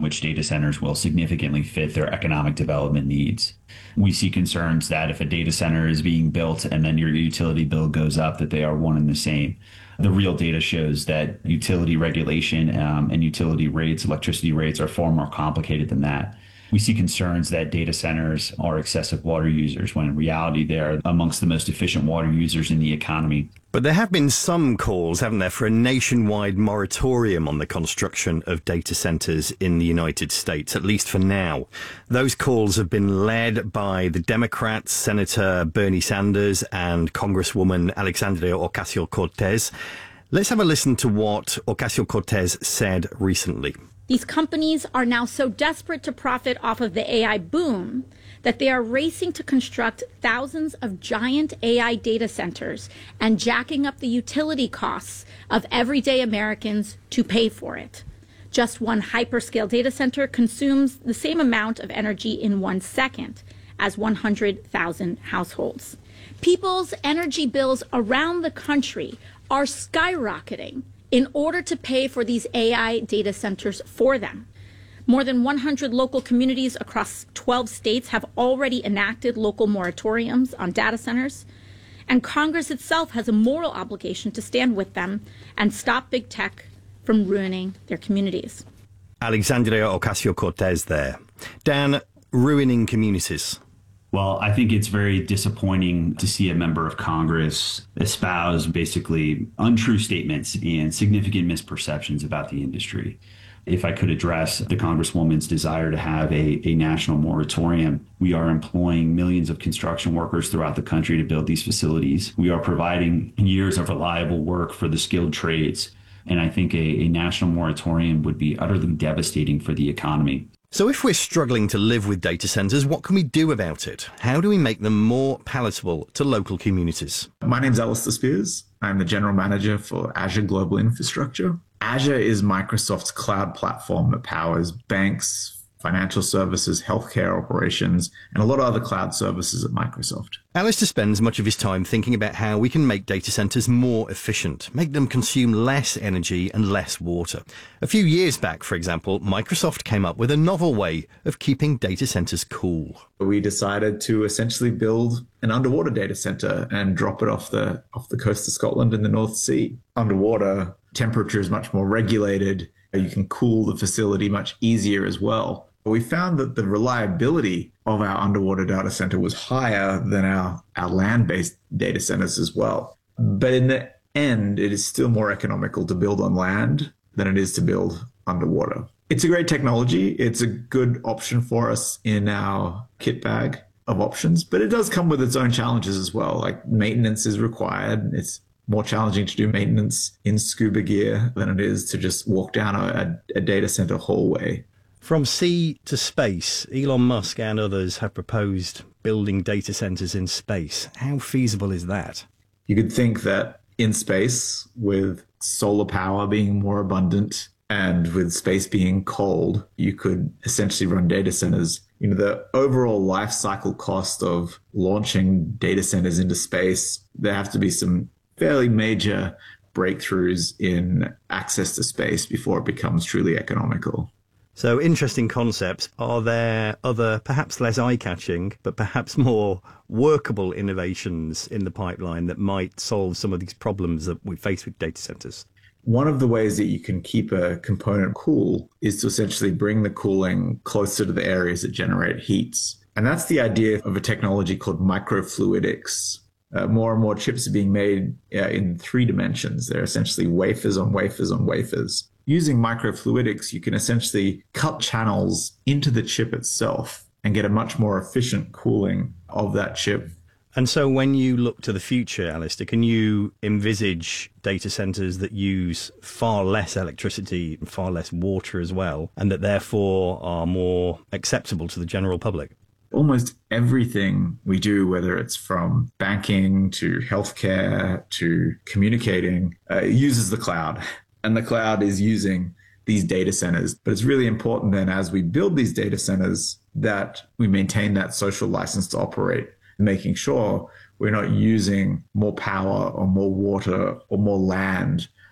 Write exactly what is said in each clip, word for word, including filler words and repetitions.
which data centers will significantly fit their economic development needs. We see concerns that if a data center is being built and then your utility bill goes up, that they are one and the same. The real data shows that utility regulation um, and utility rates, electricity rates, are far more complicated than that. We see concerns that data centers are excessive water users, when in reality they're amongst the most efficient water users in the economy. But there have been some calls, haven't there, for a nationwide moratorium on the construction of data centers in the United States, at least for now. Those calls have been led by the Democrats, Senator Bernie Sanders and Congresswoman Alexandria Ocasio-Cortez. Let's have a listen to what Ocasio-Cortez said recently. These companies are now so desperate to profit off of the A I boom that they are racing to construct thousands of giant A I data centers and jacking up the utility costs of everyday Americans to pay for it. Just one hyperscale data center consumes the same amount of energy in one second as one hundred thousand households. People's energy bills around the country are skyrocketing in order to pay for these A I data centers for them. More than one hundred local communities across twelve states have already enacted local moratoriums on data centers, and Congress itself has a moral obligation to stand with them and stop big tech from ruining their communities. Alexandria Ocasio-Cortez there. Dan, ruining communities. Well, I think it's very disappointing to see a member of Congress espouse basically untrue statements and significant misperceptions about the industry. If I could address the Congresswoman's desire to have a, a national moratorium, we are employing millions of construction workers throughout the country to build these facilities. We are providing years of reliable work for the skilled trades. And I think a, a national moratorium would be utterly devastating for the economy. So if we're struggling to live with data centers, what can we do about it? How do we make them more palatable to local communities? My name's Alistair Spears. I'm the general manager for Azure Global Infrastructure. Azure is Microsoft's cloud platform that powers banks, financial services, healthcare operations, and a lot of other cloud services at Microsoft. Alistair spends much of his time thinking about how we can make data centers more efficient, make them consume less energy and less water. A few years back, for example, Microsoft came up with a novel way of keeping data centers cool. We decided to essentially build an underwater data center and drop it off the off the coast of Scotland in the North Sea. Underwater, temperature is much more regulated. You can cool the facility much easier as well. We found that the reliability of our underwater data center was higher than our, our land-based data centers as well. But in the end, it is still more economical to build on land than it is to build underwater. It's a great technology. It's a good option for us in our kit bag of options, but it does come with its own challenges as well. Like maintenance is required. It's more challenging to do maintenance in scuba gear than it is to just walk down a, a data center hallway. From sea to space, Elon Musk and others have proposed building data centers in space. How feasible is that? You could think that in space, with solar power being more abundant and with space being cold, you could essentially run data centers. You know, the overall life cycle cost of launching data centers into space, there have to be some fairly major breakthroughs in access to space before it becomes truly economical. So interesting concepts. Are there other, perhaps less eye-catching, but perhaps more workable innovations in the pipeline that might solve some of these problems that we face with data centers? One of the ways that you can keep a component cool is to essentially bring the cooling closer to the areas that generate heats. And that's the idea of a technology called microfluidics. Uh, more and more chips are being made uh, in three dimensions. They're essentially wafers on wafers on wafers. Using microfluidics, you can essentially cut channels into the chip itself and get a much more efficient cooling of that chip. And so when you look to the future, Alistair, can you envisage data centers that use far less electricity and far less water as well, and that therefore are more acceptable to the general public? Almost everything we do, whether it's from banking to healthcare to communicating, uh, uses the cloud. And the cloud is using these data centers. But it's really important then, as we build these data centers, that we maintain that social license to operate, making sure we're not using more power or more water or more land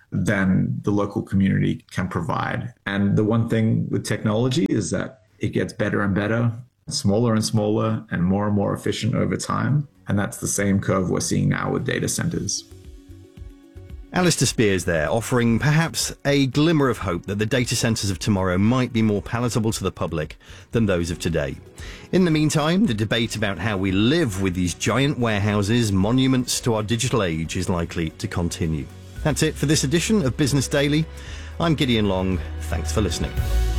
than the local community can provide. And the one thing with technology is that it gets better and better, smaller and smaller, and more and more efficient over time. And that's the same curve we're seeing now with data centers. Alistair Speirs there, offering perhaps a glimmer of hope that the data centres of tomorrow might be more palatable to the public than those of today. In the meantime, the debate about how we live with these giant warehouses, monuments to our digital age, is likely to continue. That's it for this edition of Business Daily. I'm Gideon Long. Thanks for listening.